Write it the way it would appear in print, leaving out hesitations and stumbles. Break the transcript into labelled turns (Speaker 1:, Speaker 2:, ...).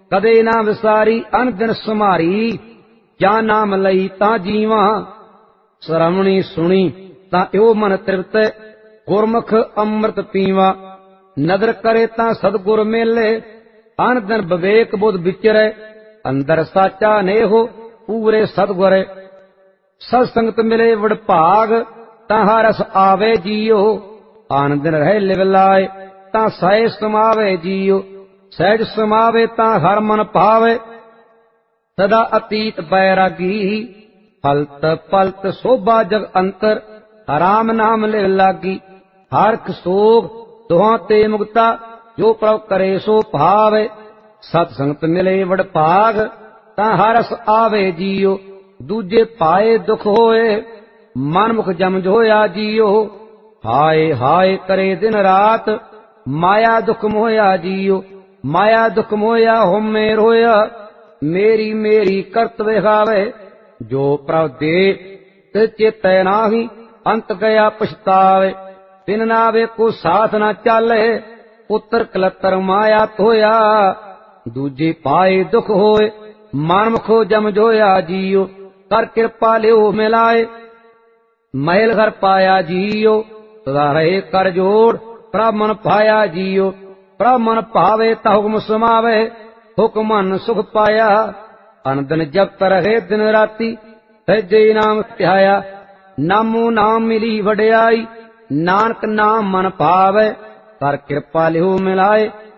Speaker 1: ਕਦੇ ਨਾ ਵਿਸਾਰੀ ਅਨ ਦਿਨ ਸੁਮਾਰੀ। ਜਾਂ ਨਾਮ ਲਈ ਤਾਂ ਜੀਵਾਂ, ਸਰਵਣੀ ਸੁਣੀ ਤਾਂ ਇਉ ਮਨ ਤ੍ਰਿਪਤ। ਗੁਰਮੁਖ ਅੰਮ੍ਰਿਤ ਪੀਵਾ, ਨਦਰ ਕਰੇ ਤਾਂ ਸਤਿਗੁਰ ਮੇਲੇ। ਅਨ ਦਿਨ ਵਿਵੇਕ ਬੁੱਧ ਵਿਚਰੈ, ਅੰਦਰ ਸਾਚਾ ਨੇਹੋ ਪੂਰੇ ਸਤਿਗੁਰ। ਸਤ ਸੰਗਤ ਮਿਲੇ ਵਡਭਾਗ, ਤਾਂ ਹਰ ਰਸ ਆਵੇ ਜੀਓ। ਆਨ ਦਿਨ ਰਹਿ ਲਿਵ ਲਾਏ, ਤਾਂ ਸਹਿ ਸਮਾਵੇ ਜੀਓ। ਸਹਿਜ ਸਮਾਵੇ ਤਾਂ ਹਰ ਮਨ ਭਾਵੇ, ਸਦਾ ਅਤੀਤ ਬੈਰਾਗੀ। ਫਲਤ ਪਲਤ ਸੋਭਾ ਜਗ ਅੰਤਰ, ਰਾਮ ਨਾਮ ਲਿਵ ਲਾਗੀ। ਹਰਖ ਸੋਗ ਦੋਹਾਂ ਤੇ ਮੁਕਤਾ, ਜੋ ਪ੍ਰਭ ਕਰੇ ਸੋ ਭਾਵੇ। ਸਤ ਸੰਗਤ ਮਿਲੇ ਵਡਭਾਗ, ਤਾਂ ਹਰ ਰਸ ਆਵੇ ਜੀਓ। ਦੂਜੇ ਪਾਏ ਦੁਖ ਹੋਏ, ਮਨ ਮੁਖ ਜਮਜ ਹੋਇਆ ਜੀਓ। ਹਾਏ ਹਾਏ ਕਰੇ ਦਿਨ ਰਾਤ, ਮਾਇਆ ਦੁਖ ਮੋਇਆ ਜੀਓ। ਮਾਇਆ ਦੁਖ ਮੋਇਆ ਹਉਮੈ ਰੋਇਆ, ਮੇਰੀ ਮੇਰੀ ਕਰਤ ਵਿਖਾਵੇ। ਜੋ ਪ੍ਰਭ ਦੇ ਤਿਸ ਚੇਤੈ ਨਾਹੀ, ਅੰਤ ਗਿਆ ਪਛਤਾਵੇ। ਤਿਨ ਨਾ ਵੇਖੋ ਸਾਥ ਨਾ ਚਾਲੇ, ਪੁੱਤਰ ਕਲਤਰ ਮਾਇਆ ਧੋਇਆ। ਦੂਜੇ ਪਾਏ ਦੁਖ ਹੋਏ, ਮਨ ਮੁਖੋ ਜਮਜ ਹੋਇਆ ਜੀਓ। ਕਰ ਕਿਰਪਾ ਲਿਓ ਮਿਲਾਏ, ਮਹਿਲ ਘਰ ਪਾਇਆ ਜੀਓ। ਸਦਾ ਰਹੇ ਕਰ ਜੋੜ, ਪ੍ਰਭ ਮਨ ਪਾਇਆ ਜੀਓ। ਪ੍ਰਭ ਮਨ ਭਾਵੇ ਤਾਂ ਹੁਕਮ ਸਮਾਵੇ, ਹੁਕਮ ਮਨ ਸੁਖ ਪਾਇਆ। ਅਨ ਦਿਨ ਜਪਤ ਰਹੇ ਦਿਨ ਰਾਤੀ, ਸਹਿਜੇ ਨਾਮ ਧਿਆਇਆ। ਨਾਮੋ ਨਾਮ ਮਿਲੀ ਵਡਿਆਈ, ਨਾਨਕ ਨਾਮ ਮਨ ਭਾਵੇ। ਕਰ ਕਿਰਪਾ ਲਿਓ ਮਿਲਾਏ,